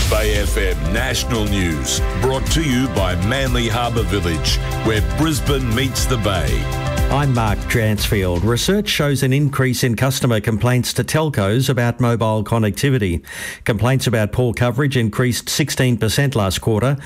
Bay FM National News, brought to you by Manly Harbour Village, where Brisbane meets the Bay. I'm Mark Dransfield. Research shows an increase in customer complaints to telcos about mobile connectivity. Complaints about poor coverage increased 16% last quarter.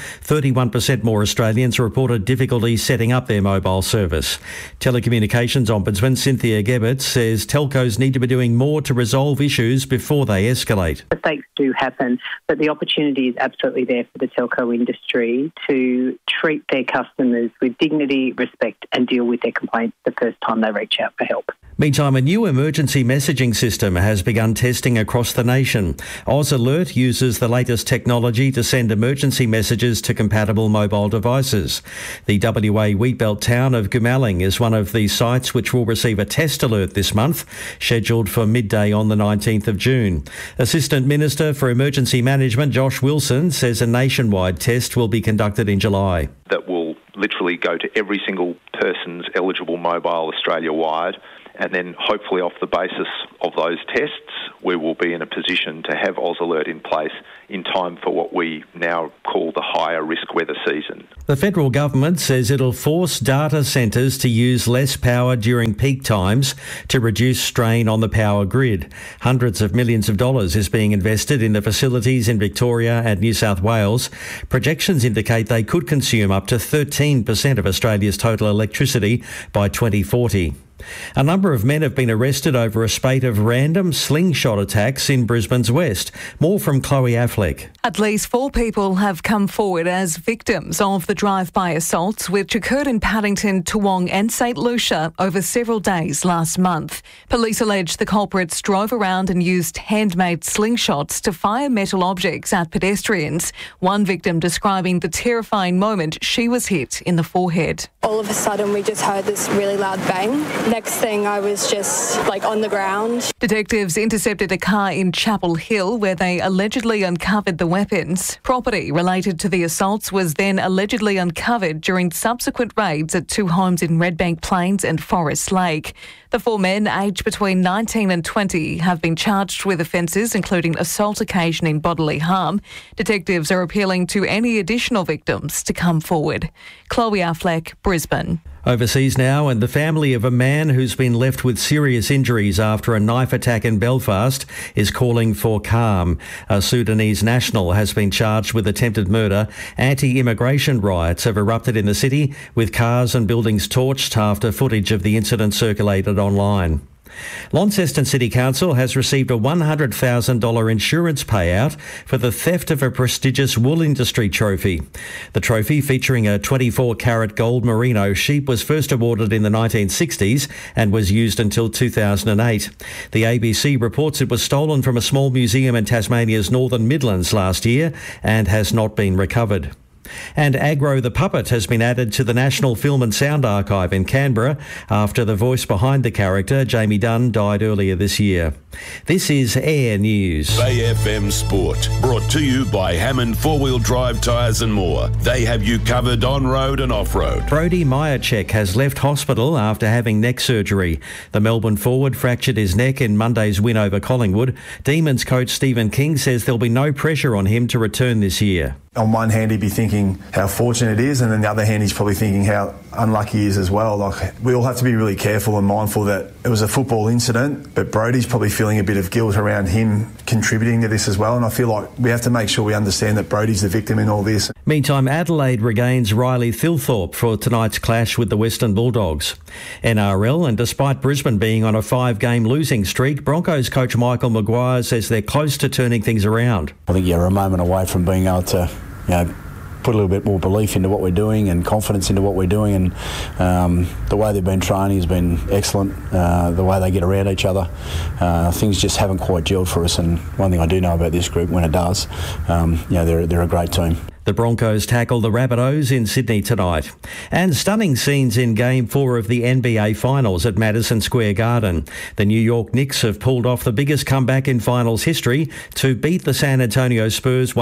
31% more Australians reported difficulty setting up their mobile service. Telecommunications Ombudsman Cynthia Gebbert says telcos need to be doing more to resolve issues before they escalate. Mistakes do happen, but the opportunity is absolutely there for the telco industry to treat their customers with dignity, respect and deal with their complaints the first time they reach out for help. Meantime, a new emergency messaging system has begun testing across the nation. Oz Alert uses the latest technology to send emergency messages to compatible mobile devices. The WA wheatbelt town of Goomalling is one of the sites which will receive a test alert this month, scheduled for midday on the 19th of June. Assistant Minister for Emergency Management Josh Wilson says a nationwide test will be conducted in July. That will literally go to every single person's eligible mobile Australia-wide, and then hopefully off the basis of those tests, we will be in a position to have Oz Alert in place in time for what we now call the higher risk weather season. The federal government says it'll force data centres to use less power during peak times to reduce strain on the power grid. Hundreds of millions of dollars is being invested in the facilities in Victoria and New South Wales. Projections indicate they could consume up to 13% of Australia's total electricity by 2040. A number of men have been arrested over a spate of random slingshot attacks in Brisbane's west. More from Chloe Affleck. At least 4 people have come forward as victims of the drive-by assaults which occurred in Paddington, Toowong and St Lucia over several days last month. Police allege the culprits drove around and used handmade slingshots to fire metal objects at pedestrians. One victim describing the terrifying moment she was hit in the forehead. All of a sudden we just heard this really loud bang. Next thing I was just on the ground. Detectives intercepted a car in Chapel Hill where they allegedly uncovered the weapons. Property related to the assaults was then allegedly uncovered during subsequent raids at 2 homes in Redbank Plains and Forest Lake. The 4 men, aged between 19 and 20, have been charged with offences including assault occasioning bodily harm. Detectives are appealing to any additional victims to come forward. Chloe Affleck, Brisbane. Overseas now, and the family of a man who's been left with serious injuries after a knife attack in Belfast is calling for calm. A Sudanese national has been charged with attempted murder. Anti-immigration riots have erupted in the city, with cars and buildings torched after footage of the incident circulated online. Launceston City Council has received a $100,000 insurance payout for the theft of a prestigious wool industry trophy. The trophy, featuring a 24-carat gold merino sheep, was first awarded in the 1960s and was used until 2008. The ABC reports it was stolen from a small museum in Tasmania's Northern Midlands last year and has not been recovered. And Agro the Puppet has been added to the National Film and Sound Archive in Canberra after the voice behind the character, Jamie Dunn, died earlier this year. This is Air News. Bay FM Sport, brought to you by Hammond 4-wheel drive tyres and more. They have you covered on-road and off-road. Brody Myercheck has left hospital after having neck surgery. The Melbourne forward fractured his neck in Monday's win over Collingwood. Demons coach Stephen King says there'll be no pressure on him to return this year. On one hand, he'd be thinking how fortunate it is, and then the other hand, he's probably thinking how unlucky he is as well. We all have to be really careful and mindful that it was a football incident, but Brody's probably feeling a bit of guilt around him contributing to this as well, and I feel like we have to make sure we understand that Brody's the victim in all this. Meantime, Adelaide regains Riley Thilthorpe for tonight's clash with the Western Bulldogs. NRL, and despite Brisbane being on a 5-game losing streak, Broncos coach Michael Maguire says they're close to turning things around. I think you're a moment away from being able to put a little bit more belief into what we're doing and confidence into what we're doing, and the way they've been training has been excellent. The way they get around each other, things just haven't quite gelled for us, and one thing I do know about this group, when it does, they're a great team. The Broncos tackle the Rabbitohs in Sydney tonight. And stunning scenes in Game 4 of the NBA Finals at Madison Square Garden. The New York Knicks have pulled off the biggest comeback in finals history to beat the San Antonio Spurs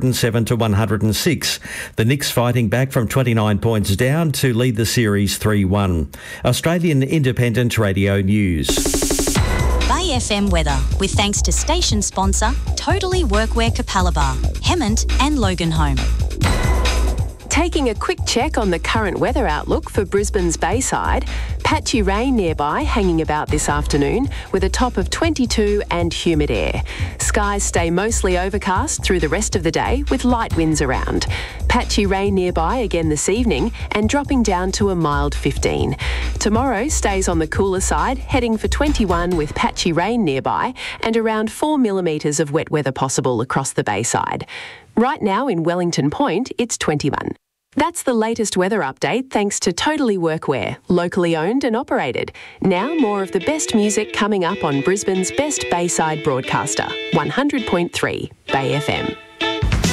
107-106. The Knicks fighting back from 29 points down to lead the series 3-1. Australian Independent Radio News. Bay FM weather with thanks to station sponsor Totally Workwear Capalaba, Hemmant and Loganholme. Taking a quick check on the current weather outlook for Brisbane's Bayside. Patchy rain nearby hanging about this afternoon with a top of 22 and humid air. Skies stay mostly overcast through the rest of the day with light winds around. Patchy rain nearby again this evening and dropping down to a mild 15. Tomorrow stays on the cooler side, heading for 21 with patchy rain nearby and around 4 millimetres of wet weather possible across the Bayside. Right now in Wellington Point, it's 21. That's the latest weather update thanks to Totally Workwear, locally owned and operated. Now more of the best music coming up on Brisbane's best Bayside broadcaster, 100.3 Bay FM.